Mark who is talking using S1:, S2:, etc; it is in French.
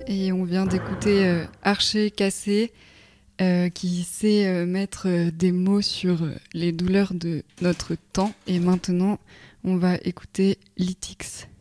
S1: Et on vient d'écouter Archer Cassé qui sait mettre des mots sur les douleurs de notre temps. Et maintenant, on va écouter Lytix.